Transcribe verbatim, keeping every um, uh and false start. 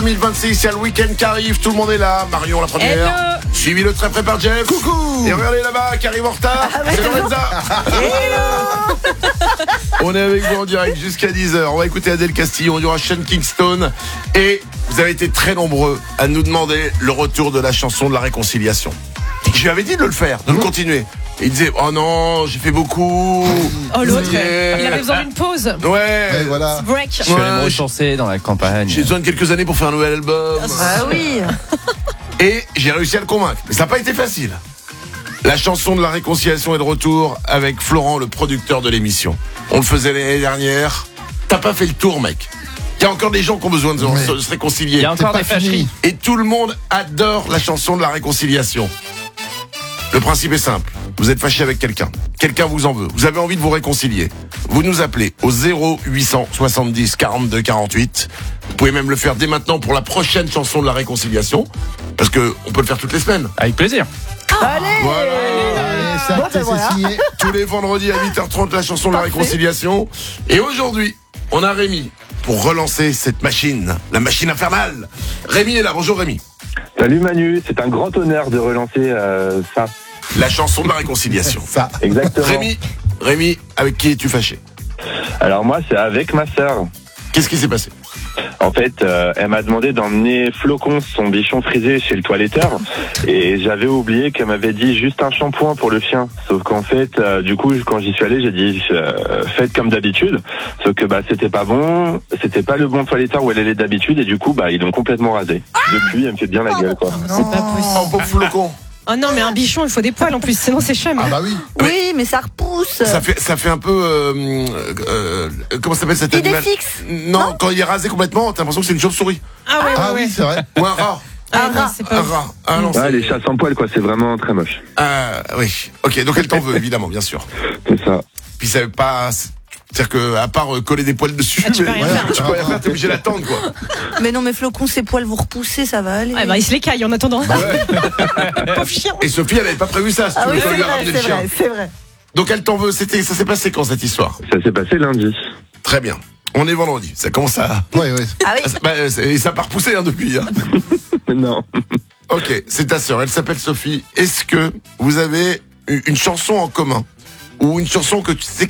mille vingt-six, il y a le week-end qui arrive, tout le monde est là. Marion la première, Hello. suivi le très près par Jeff. Coucou. Et regardez là-bas, qui arrive en retard, Ah, c'est Lorenza. On est avec vous en direct jusqu'à dix heures. On va écouter Adèle Castillon, il y aura Sean Kingston. Et vous avez été très nombreux à nous demander le retour de la chanson de la réconciliation. Je lui avais dit de le faire, de le continuer. Et il disait, oh non, j'ai fait beaucoup. Oh l'autre, Yeah. il avait besoin d'une pause. Ouais, Ouais, voilà. Break. Je suis allé me Ouais, rechancer dans la campagne. j'ai besoin de quelques années pour faire un nouvel album. Ah oui. Et j'ai réussi à le convaincre. Mais ça n'a pas été facile. La chanson de la réconciliation est de retour avec Florent, le producteur de l'émission. On le faisait l'année dernière. T'as pas fait le tour, mec. Il y a encore des gens qui ont besoin de se, Ouais. de se réconcilier. Il y a encore C'est des pas fini. fâcheries. Et tout le monde adore la chanson de la réconciliation. Le principe est simple. Vous êtes fâché avec quelqu'un. Quelqu'un vous en veut. Vous avez envie de vous réconcilier. Vous nous appelez au zéro huit cent soixante-dix quarante-deux quarante-huit. Vous pouvez même le faire dès maintenant pour la prochaine chanson de la réconciliation. Parce que on peut le faire toutes les semaines. Avec plaisir. Allez. Voilà. Allez, c'est Bon, acté, ben voilà. c'est signé. Tous les vendredis à huit heures trente, la chanson de la Parfait. réconciliation. Et aujourd'hui, on a Rémi pour relancer cette machine, la machine infernale. Rémi est là. Bonjour Rémi. Salut Manu, c'est un grand honneur de relancer euh, ça. La chanson de la réconciliation. Ça. Exactement. Rémi, Rémi, avec qui es-tu fâché? Alors moi, c'est avec ma sœur. Qu'est-ce qui s'est passé? En fait, euh, elle m'a demandé d'emmener Flocon, son bichon frisé, chez le toiletteur. Et j'avais oublié qu'elle m'avait dit juste un shampoing pour le chien. Sauf qu'en fait, euh, du coup, quand j'y suis allé, j'ai dit euh, faites comme d'habitude. Sauf que bah c'était pas bon, c'était pas le bon toiletteur où elle allait d'habitude. Et du coup, bah ils l'ont complètement rasé. Depuis, elle me fait bien la gueule, quoi. C'est pas possible. Oh, pauvre Flocon. Oh non, mais un bichon, il faut des poils en plus, sinon c'est chum. Ah bah oui. Oui, mais ça repousse. Ça fait, ça fait un peu... Euh, euh, comment ça s'appelle cet Idée animal? fixe. Non, quand il est rasé complètement, t'as l'impression que c'est une chauve-souris. Ah ouais, ouais, Ah ouais. oui, c'est vrai. Ou un rat. Ah non, rat. c'est Un pas. rat. Ah non, Ouais, c'est... les chats sans poils, quoi. C'est vraiment très moche. Ah oui. Ok, donc elle t'en veut, évidemment, bien sûr. C'est ça. Puis ça veut pas... C'est-à-dire que à part euh, coller des poils dessus, Ah, tu peux rien mais- faire. tu peux rien faire, t'es obligé d'attendre, quoi. Mais non, mais Flocon, ses poils vous repousser, ça va aller. Ouais, bah il se les caille en attendant. Pauvre chien. Et Sophie, elle avait pas prévu ça, si Ah tu oui, veux, quand c'est elle lui a vrai, ramené c'est le chien. vrai, c'est vrai. Donc elle t'en veut, c'était, ça s'est passé quand cette histoire? Ça s'est passé lundi. Très bien. On est vendredi, ça commence à... Ouais, ouais. Ah oui. Bah, c'est- et ça n'a pas repoussé hein, depuis. Hein. Non. Ok, c'est ta sœur, elle s'appelle Sophie. Est-ce que vous avez une chanson en commun? Ou une chanson que tu sais